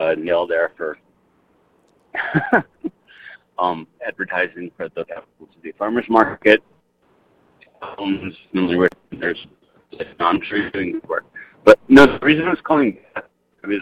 Neil there for advertising for the Capital City Farmers Market. There's I'm sure you're doing good work. But no, the reason I was calling is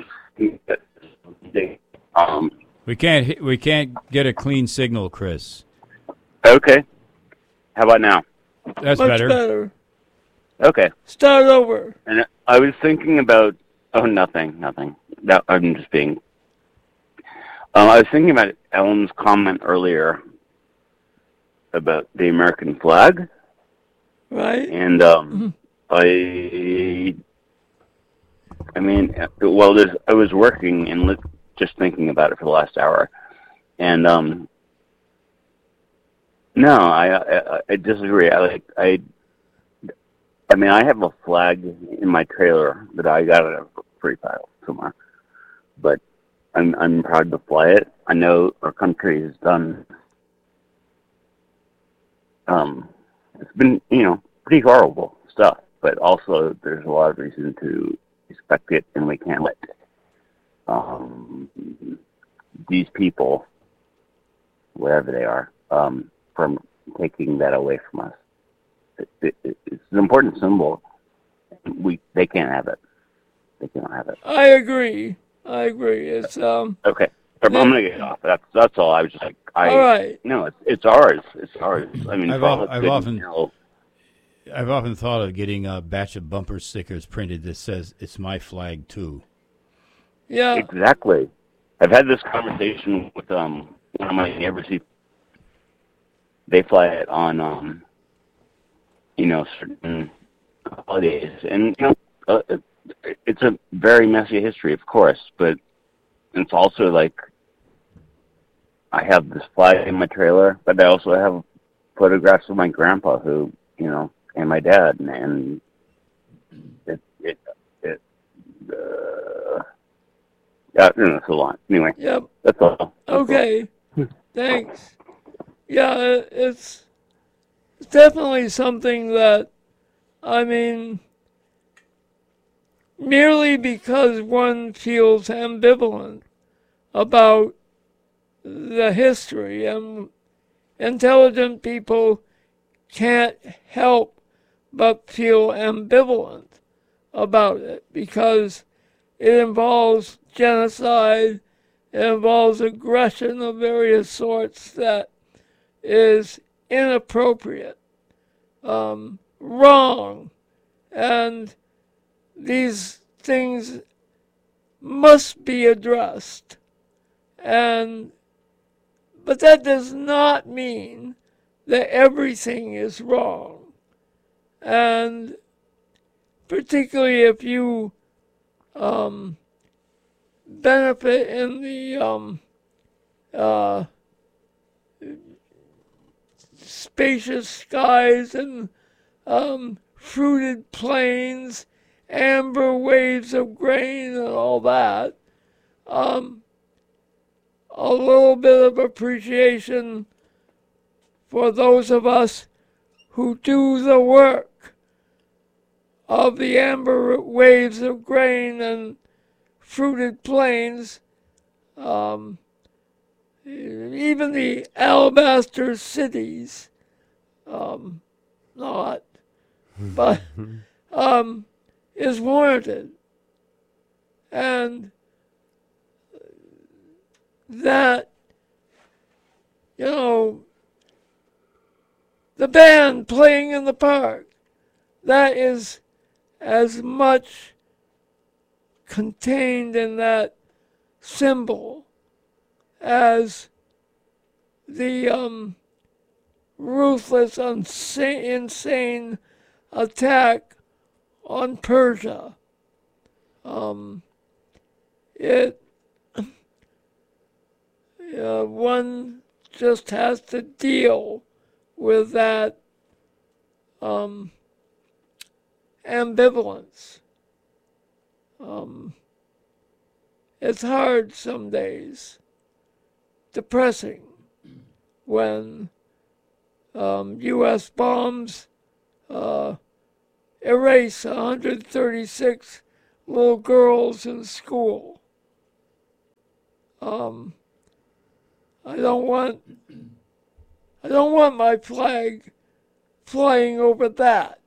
We can't get a clean signal, Chris. okay. How about now? That's Much better. better. Okay. Start over. And I was thinking about nothing. No, I'm just being. I was thinking about Ellen's comment earlier about the American flag, Right? and I mean, well, I was working and just thinking about it for the last hour, and no, I disagree. I mean, I have a flag in my trailer that I got at a free file somewhere, but I'm proud to fly it. I know our country has done. It's been, pretty horrible stuff, but also there's a lot of reason to respect it, and we can't let these people, wherever they are, from taking that away from us. It's an important symbol. They can't have it. They can't have it. I agree. It's Okay. I'm gonna get off. That's all. I was just like, all right. No, it's ours. It's ours. I mean, I've often thought of getting a batch of bumper stickers printed that says "It's my flag too." Yeah. Exactly. I've had this conversation with one of my neighbors. They fly it on certain holidays, and it's a very messy history, of course, but it's also like I have this flag in my trailer, but I also have photographs of my grandpa, who and my dad, and it's a lot. Anyway, Yep. that's all. Okay. Thanks. Yeah, it's definitely something that, I mean, merely because one feels ambivalent about the history, and intelligent people can't help but feel ambivalent about it because it involves genocide, it involves aggression of various sorts that is inappropriate, wrong, and these things must be addressed. But that does not mean that everything is wrong. And particularly if you benefit in the spacious skies and fruited plains, amber waves of grain and all that, a little bit of appreciation for those of us who do the work of the amber waves of grain and fruited plains, even the alabaster cities, not, but is warranted. And that, the band playing in the park, that is as much contained in that symbol as the ruthless, insane attack on Persia. One just has to deal with that ambivalence. It's hard some days, depressing, when U.S. bombs erase 136 little girls in school. I don't want my flag flying over that.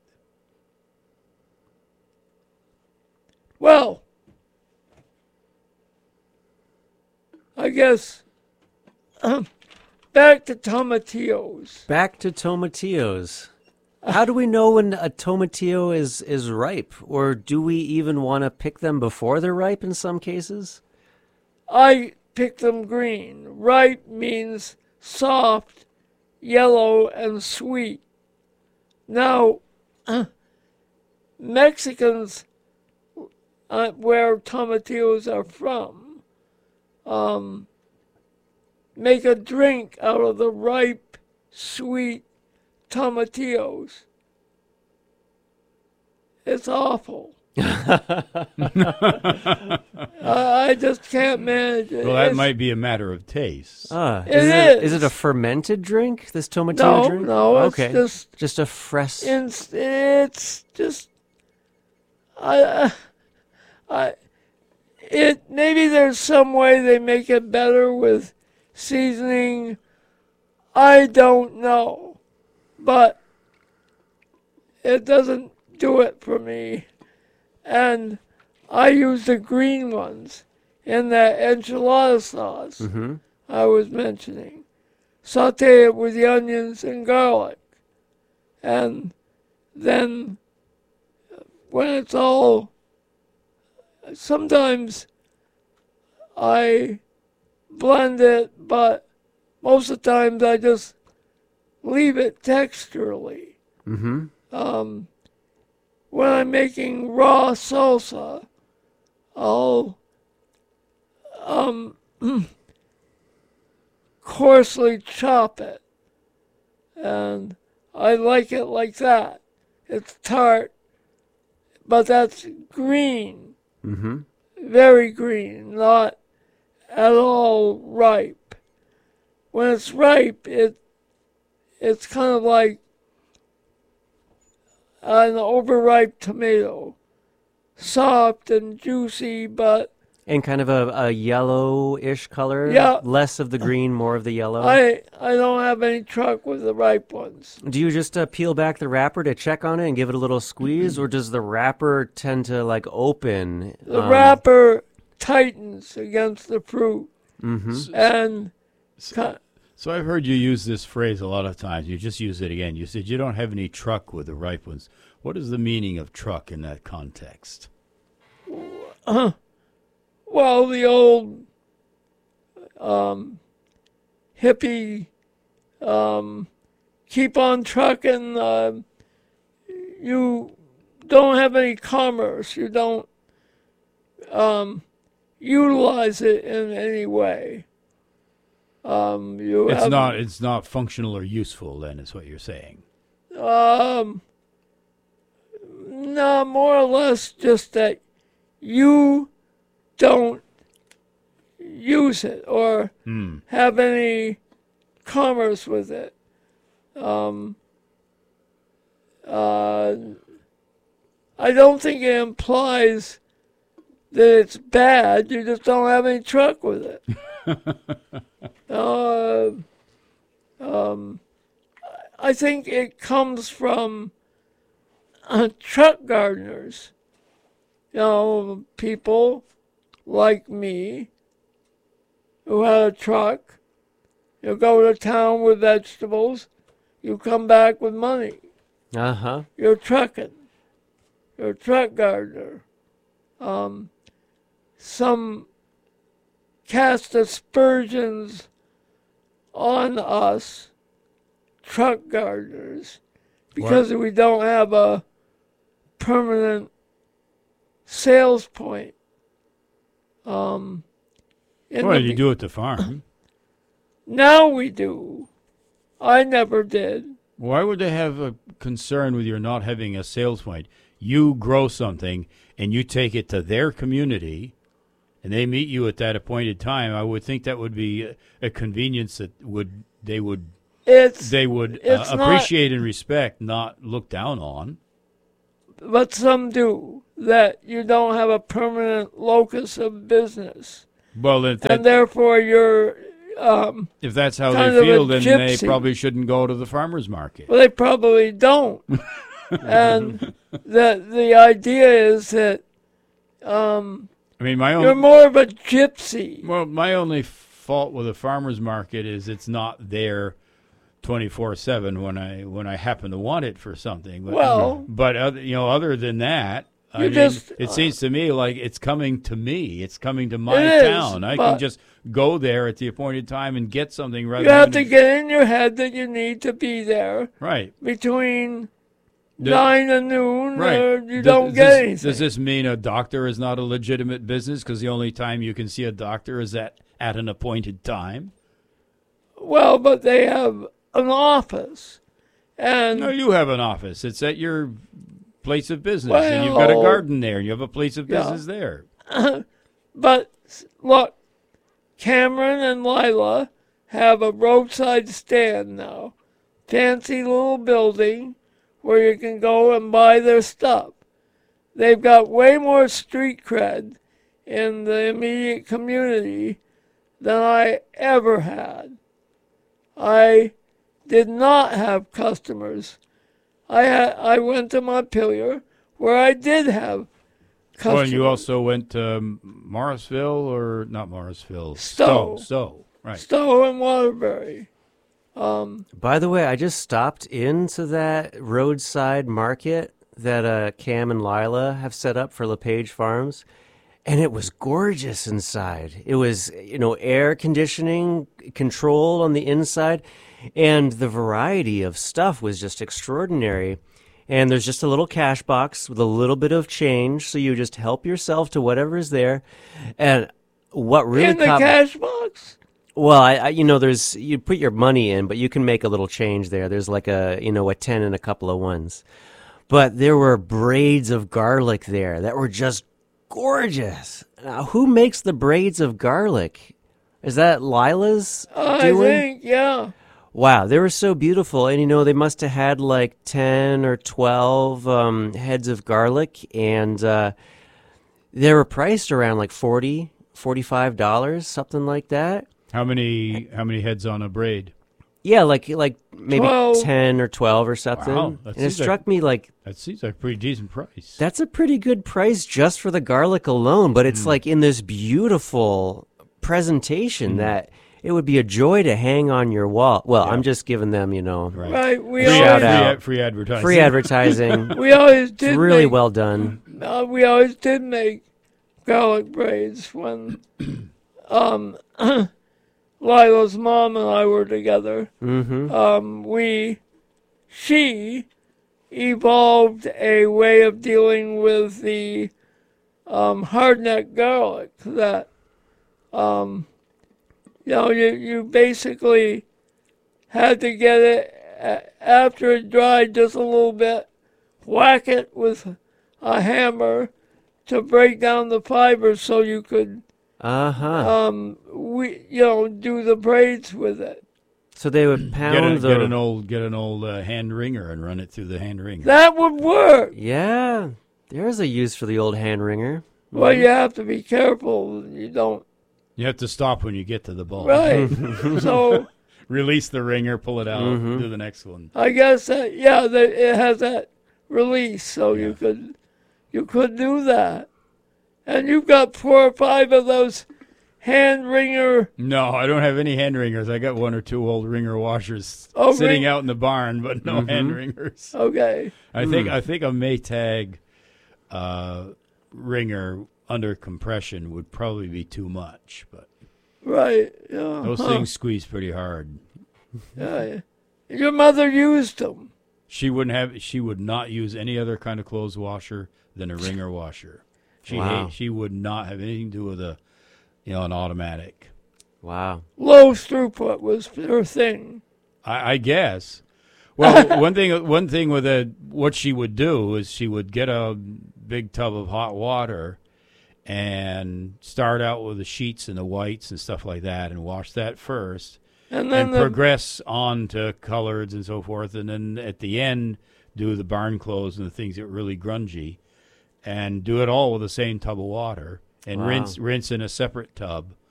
Well, I guess back to tomatillos. Back to tomatillos. How do we know when a tomatillo is ripe? Or do we even want to pick them before they're ripe in some cases? I pick them green. Ripe means soft, yellow, and sweet. Now, Mexicans, where tomatillos are from, make a drink out of the ripe, sweet tomatillos. It's awful. I just can't manage it. Well, that might be a matter of taste. Is it a fermented drink, this tomatillo drink? No, okay. It's just a fresh... It's just... maybe there's some way they make it better with seasoning. I don't know. But it doesn't do it for me. And I use the green ones in that enchilada sauce I was mentioning. Saute it with the onions and garlic. And then when it's all... Sometimes I blend it, but most of the times I just leave it texturally. When I'm making raw salsa, I'll coarsely chop it. And I like it like that. It's tart, but that's green. Very green, not at all ripe. When it's ripe, it's kind of like an overripe tomato. Soft and juicy, but... And kind of a yellowish color? Yeah. Less of the green, more of the yellow? I don't have any truck with the ripe ones. Do you just peel back the wrapper to check on it and give it a little squeeze, or does the wrapper tend to, like, open? The wrapper tightens against the fruit. And... So I've heard you use this phrase a lot of times. You just use it again. You said you don't have any truck with the ripe ones. What is the meaning of truck in that context? Well, the old hippie keep on trucking. You don't have any commerce. You don't utilize it in any way. It's not functional or useful, then, is what you're saying. No, more or less just that you don't use it or have any commerce with it. I don't think it implies that it's bad. You just don't have any truck with it. I think it comes from truck gardeners. People like me who had a truck. You go to town with vegetables, you come back with money. You're trucking. You're a truck gardener. Some cast aspersions on us truck gardeners because we don't have a permanent sales point. Well, you do at the farm. Now we do. I never did. Why would they have a concern with your not having a sales point? You grow something and you take it to their community and they meet you at that appointed time. I would think that would be a convenience that they would appreciate and respect, not look down on. But some do, that you don't have a permanent locus of business. Well, and therefore you're if that's how kind they of a feel, then they gypsy. probably shouldn't go to the farmer's market. well, they probably don't. And the idea is that I mean, my you're own. more of a gypsy. Well, my only fault with a farmer's market is it's not there 24/7 when I happen to want it for something. But, Well- other than that, I You mean, just- it seems to me like it's coming to me. It's coming to my It is, town. I but- can just go there at the appointed time and get something rather You have than to get in your head that you need to be there right. between The- 9 and noon, Right. or you Does- don't get anything. Does this mean a doctor is not a legitimate business because the only time you can see a doctor is at an appointed time? Well, but they have an office. And No, you have an office. It's at your place of business, and you've got a Well, garden there, and you have a place of yeah. business there. But look, Cameron and Lila have a roadside stand now. Fancy little building where you can go and buy their stuff. They've got way more street cred in the immediate community than I ever had. I did not have customers. I went to Montpelier where I did have customers. Oh, and you also went to Morrisville, or not Morrisville? Stowe. Stowe, right. Stowe and Waterbury. By the way, I just stopped into that roadside market that Cam and Lila have set up for LePage Farms, and it was gorgeous inside. It was, air conditioning, control on the inside, and the variety of stuff was just extraordinary. And there's just a little cash box with a little bit of change, so you just help yourself to whatever is there. And what really In the caught cash box? well, there's you put your money in, but you can make a little change there. There's like a 10 and a couple of ones. But there were braids of garlic there that were just gorgeous. Now, who makes the braids of garlic? Is that Lila's I doing? think, yeah. Wow, they were so beautiful. And, they must have had like 10 or 12 heads of garlic. And they were priced around like $40, $45, something like that. How many heads on a braid? Yeah, like maybe 12. 10 or 12 or something. Wow, that and it seems like- struck me like That seems like a pretty decent price. that's a pretty good price just for the garlic alone, but it's like in this beautiful presentation that it would be a joy to hang on your wall. Well, Yeah. I'm just giving them, Right. Right. We Shout always, out. Free advertising. free advertising. we always did It's really make, well done. we always did make garlic braids when Lila's mom and I were together. Mm-hmm. She evolved a way of dealing with the hardneck garlic that you basically had to get it after it dried just a little bit, whack it with a hammer to break down the fibers so you could Uh-huh. do the braids with it. So they would pound Get an old hand wringer and run it through the hand wringer. That would work. Yeah, there's a use for the old hand wringer. Well, you have to be careful. You don't. You have to stop when you get to the ball. Right. So Release the ringer, pull it out, do the next one. I guess that it has that release, so you could do that. And you've got 4 or 5 of those hand wringer. No, I don't have any hand wringers. I got 1 or 2 old wringer washers Oh, sitting out in the barn, but no hand wringers. Okay. I think a Maytag wringer under compression would probably be too much, but Right. Yeah. those things squeeze pretty hard. Yeah. Your mother used them. She would not use any other kind of clothes washer than a wringer washer. Wow. She would not have anything to do with an automatic. Wow. Low throughput was her thing. I guess. Well, one thing with what she would do is she would get a big tub of hot water and start out with the sheets and the whites and stuff like that and wash that first And then and progress on to coloreds and so forth, and then at the end do the barn clothes and the things that are really grungy, and do it all with the same tub of water and Wow. rinse in a separate tub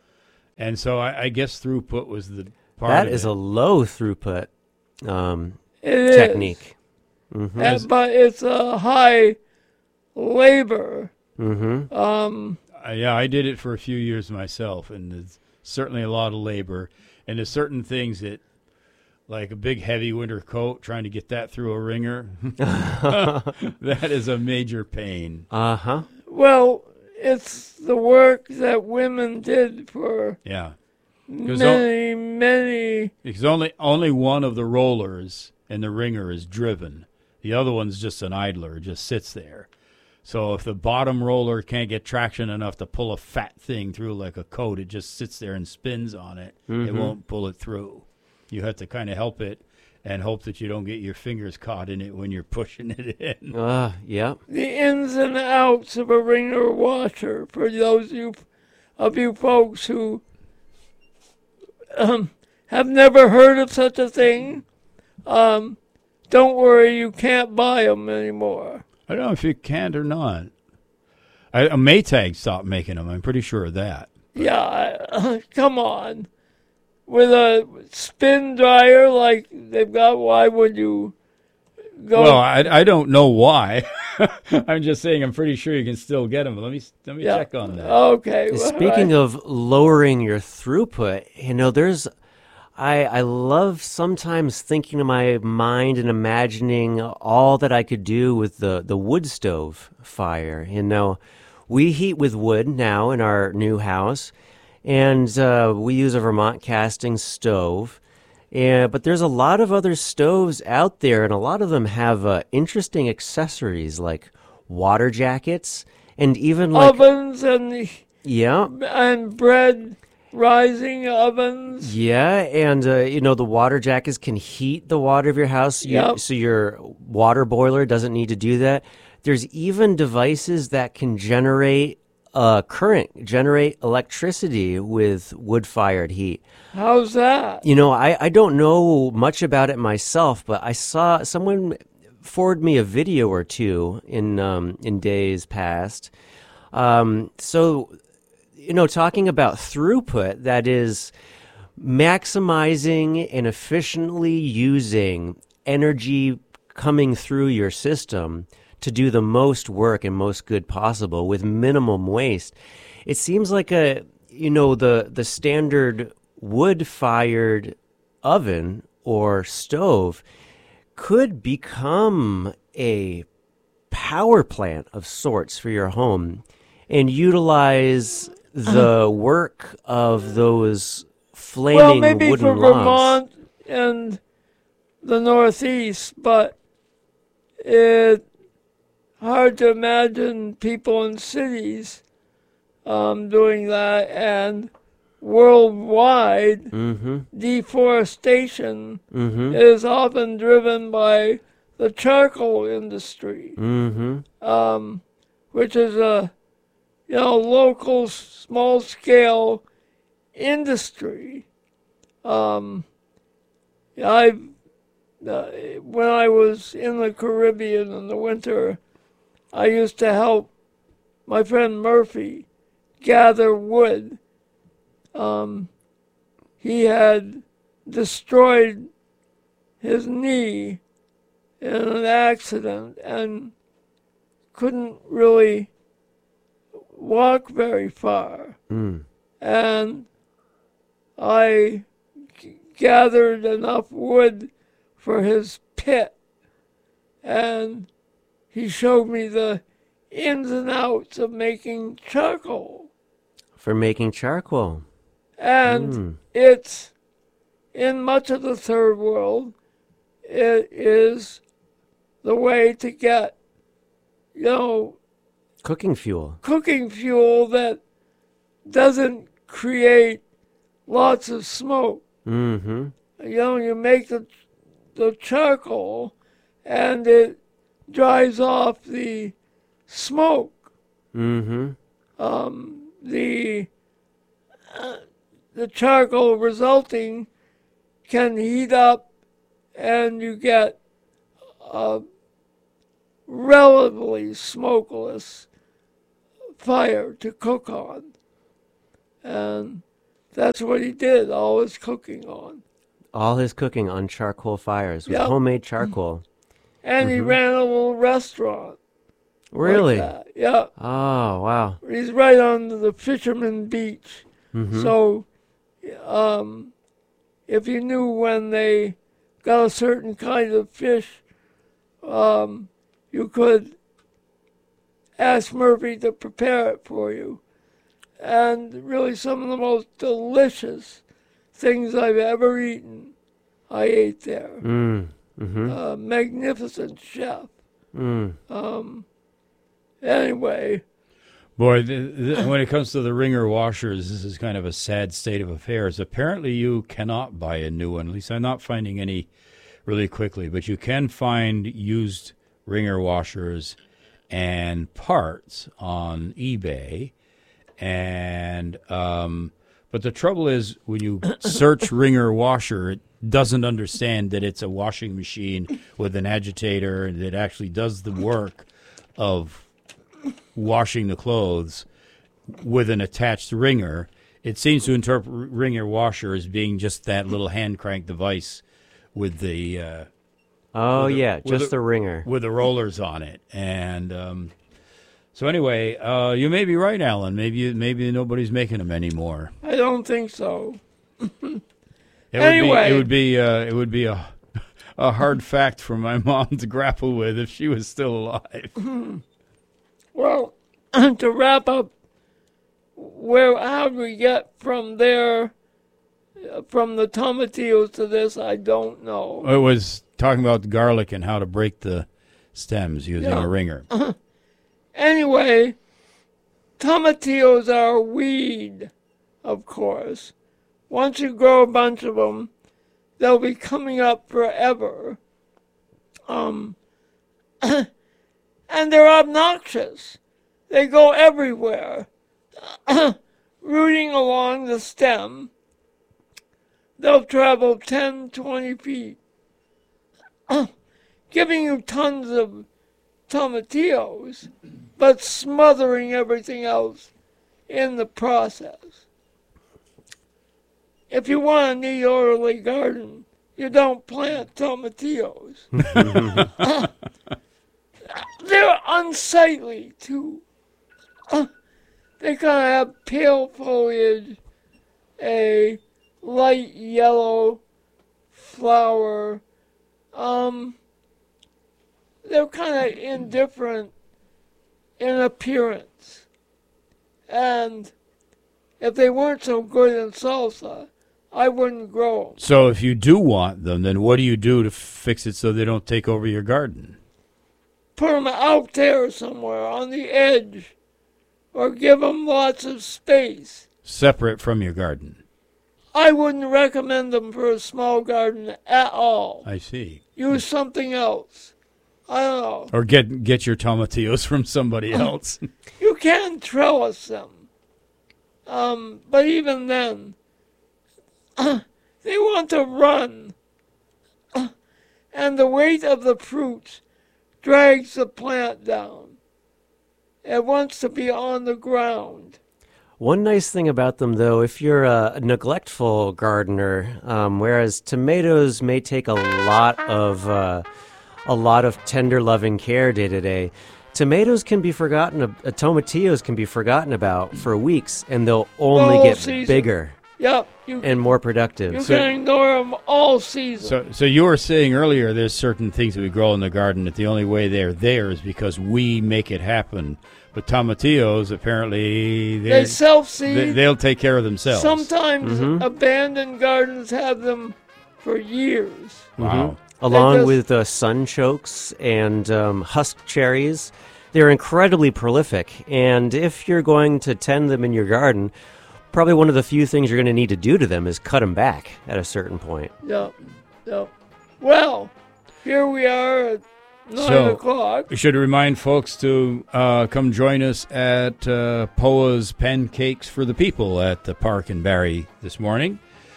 And so I guess throughput was the part That of is it. a low throughput It is. technique. Mm-hmm. But it's a high labor. Mm-hmm. Yeah, I did it for a few years myself, and it's certainly a lot of labor. And there's certain things that, like a big heavy winter coat, trying to get that through a ringer, that is a major pain. Uh-huh. Well, it's the work that women did for Yeah. many. Because only one of the rollers and the ringer is driven. The other one's just an idler, it just sits there. So if the bottom roller can't get traction enough to pull a fat thing through like a coat, it just sits there and spins on it. It won't pull it through. You have to kind of help it and hope that you don't get your fingers caught in it when you're pushing it in. Yeah. The ins and outs of a ringer washer for those of you folks who have never heard of such a thing. Don't worry, you can't buy them anymore. I don't know if you can or not. Maytag stopped making them. I'm pretty sure of that. Yeah, come on. With a spin dryer like they've got, why would you go? Well, I don't know why. I'm just saying I'm pretty sure you can still get them. Let me check on that. Okay. well, Speaking all of lowering your throughput, I love sometimes thinking in my mind and imagining all that I could do with the wood stove fire. We heat with wood now in our new house, and we use a Vermont casting stove. But there's a lot of other stoves out there, and a lot of them have interesting accessories like water jackets and even like ovens and bread rising ovens. Yeah, and the water jackets can heat the water of your house, so your water boiler doesn't need to do that. There's even devices that can generate current, generate electricity with wood-fired heat. How's that? I don't know much about it myself, but I saw someone forward me a video or two in days past. Talking about throughput, that is maximizing and efficiently using energy coming through your system to do the most work and most good possible with minimum waste. It seems like the standard wood-fired oven or stove could become a power plant of sorts for your home and utilize the work of those flaming maybe wooden for logs. Vermont and the Northeast, but it's hard to imagine people in cities doing that. And worldwide, deforestation is often driven by the charcoal industry, which is a local small-scale industry. When I was in the Caribbean in the winter, I used to help my friend Murphy gather wood. He had destroyed his knee in an accident and couldn't really walk very far. And I gathered enough wood for his pit, and he showed me the ins and outs of making charcoal. For making charcoal. And it's, in much of the third world, it is the way to get, cooking fuel that doesn't create lots of smoke. You make the charcoal and it dries off the smoke. The charcoal resulting can heat up and you get a relatively smokeless fire to cook on. And That's what he did all his cooking on. All his cooking on charcoal fires with Yep. homemade charcoal. And he ran a little restaurant. Really? Like that. Yeah. Oh, wow. He's right on the Fisherman Beach. Mm-hmm. So, if you knew when they got a certain kind of fish, you could ask Murphy to prepare it for you. And really some of the most delicious things I've ever eaten, I ate there. Mm-hmm. Magnificent chef. Mm. Anyway, Boy, when it comes to the ringer washers, this is kind of a sad state of affairs. Apparently, you cannot buy a new one. At least I'm not finding any really quickly. But you can find used ringer washers and parts on eBay. And but the trouble is, when you search ringer washer, it doesn't understand that it's a washing machine with an agitator that actually does the work of washing the clothes with an attached wringer. It seems to interpret wringer washer as being just that little hand crank device with the just the ringer with the rollers on it. And so anyway, you may be right, Alan. Maybe nobody's making them anymore. I don't think so. It would be a hard fact for my mom to grapple with if she was still alive. Well, to wrap up, how do we get from there, from the tomatillos to this, I don't know. It was talking about the garlic and how to break the stems using a ringer. Anyway, tomatillos are a weed, of course. Once you grow a bunch of them, they'll be coming up forever. And they're obnoxious. They go everywhere, rooting along the stem. They'll travel 10, 20 feet, giving you tons of tomatillos, but smothering everything else in the process. If you want a neat, orderly garden, you don't plant tomatillos. They're unsightly, too. They kind of have pale foliage, a light yellow flower. They're kind of indifferent in appearance. And if they weren't so good in salsa, I wouldn't grow them. So if you do want them, then what do you do to fix it so they don't take over your garden? Put them out there somewhere on the edge, or give them lots of space. Separate from your garden. I wouldn't recommend them for a small garden at all. I see. Use something else. I don't know. Or get your tomatillos from somebody else. You can trellis them. But even then, they want to run. And the weight of the fruit drags the plant down. It wants to be on the ground. One nice thing about them, though, if you're a neglectful gardener, whereas tomatoes may take a lot of tender, loving care day to day, tomatoes can be forgotten. Tomatillos can be forgotten about for weeks, and they'll only get bigger. Yep. And more productive. You can ignore them all season. So you were saying earlier there's certain things that we grow in the garden that the only way they're there is because we make it happen. But tomatillos, apparently, they self-seed. They'll take care of themselves. Sometimes abandoned gardens have them for years. Wow. Along with sunchokes and husk cherries, they're incredibly prolific. And if you're going to tend them in your garden, probably one of the few things you're going to need to do to them is cut them back at a certain point. Yep. Well, here we are at 9 o'clock. We should remind folks to come join us at POA's Pancakes for the People at the park in Barrie this morning.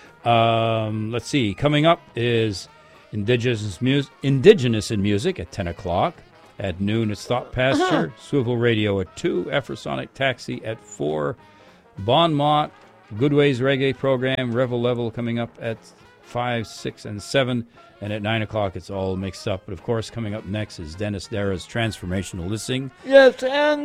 Let's see. Coming up is Indigenous in Music at 10 o'clock. At noon, it's Thought Pasture. Swivel Radio at 2. Efrosonic Taxi at 4. Bon Mott Goodways Reggae program, Revel Level coming up at 5, 6, and 7. And at 9 o'clock, it's all mixed up. But, of course, coming up next is Dennis Dara's Transformational Listening. Yes, and,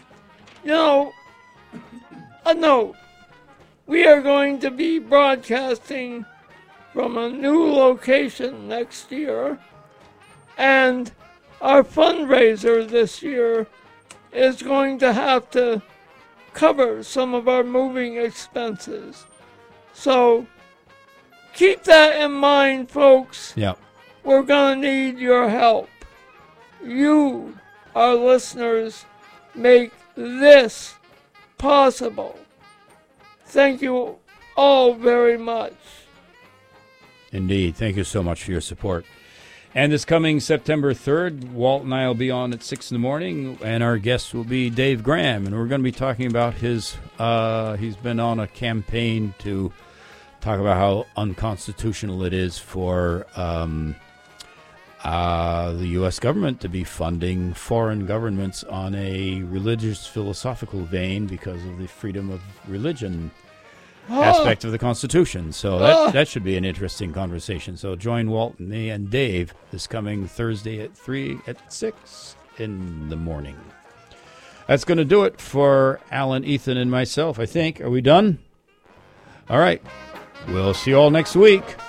a note. We are going to be broadcasting from a new location next year. And our fundraiser this year is going to have to cover some of our moving expenses. So keep that in mind, folks. Yeah. We're going to need your help. You, our listeners, make this possible. Thank you all very much. Indeed. Thank you so much for your support. And this coming September 3rd, Walt and I will be on at 6 in the morning, and our guest will be Dave Graham. And we're going to be talking about his, he's been on a campaign to talk about how unconstitutional it is for the U.S. government to be funding foreign governments on a religious philosophical vein because of the freedom of religion aspect of the Constitution. So that should be an interesting conversation. So join Walt, me, and Dave this coming Thursday at 6 in the morning. That's going to do it for Alan, Ethan, and myself, I think. Are we done? All right. We'll see you all next week.